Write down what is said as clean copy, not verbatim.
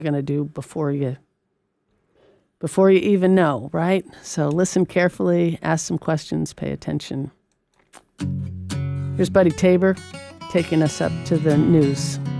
going to do before you even know, right? So listen carefully, ask some questions, pay attention. Here's Buddy Tabor taking us up to the news.